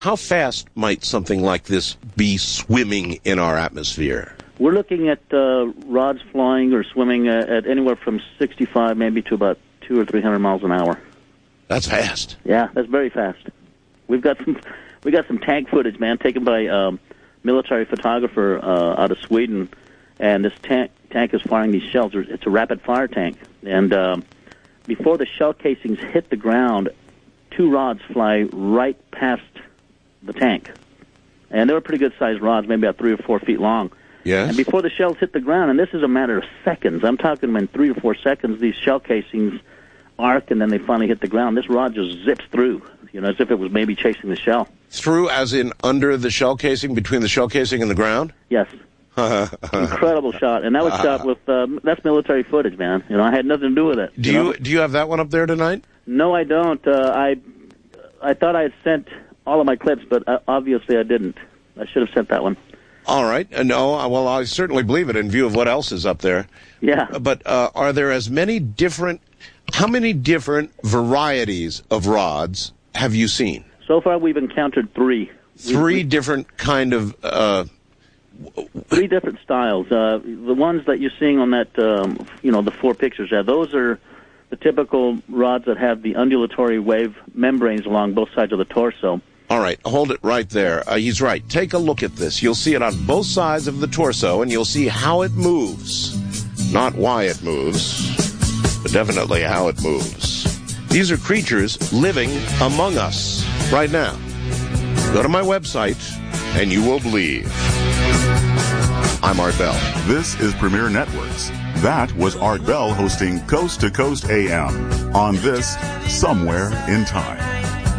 How fast might something like this be swimming in our atmosphere? We're looking at rods flying or swimming at anywhere from 65 maybe to about 200 or 300 miles an hour. That's fast. Yeah, that's very fast. We got some tank footage, man, taken by military photographer out of Sweden, and this tank is firing these shells. It's a rapid-fire tank, and before the shell casings hit the ground, 2 rods fly right past the tank, and they were pretty good-sized rods, maybe about 3 or 4 feet long. Yes. And before the shells hit the ground, and this is a matter of seconds, I'm talking in 3 or 4 seconds, these shell casings arc, and then they finally hit the ground. This rod just zips through, as if it was maybe chasing the shell. Through, as in under the shell casing, between the shell casing and the ground? Yes. Incredible shot, and that was shot with that's military footage, man. I had nothing to do with it. Do you have that one up there tonight? No, I don't. I thought I had sent all of my clips, but obviously I didn't. I should have sent that one. All right. No, well, I certainly believe it in view of what else is up there. Yeah. But are there how many different varieties of rods have you seen? So far, we've encountered 3. 3 different kind of... 3 different styles. The ones that you're seeing on that, the 4 pictures there, those are the typical rods that have the undulatory wave membranes along both sides of the torso. All right, hold it right there. He's right. Take a look at this. You'll see it on both sides of the torso, and you'll see how it moves. Not why it moves, but definitely how it moves. These are creatures living among us right now. Go to my website, and you will believe. I'm Art Bell. This is Premier Networks. That was Art Bell hosting Coast to Coast AM on this Somewhere in Time.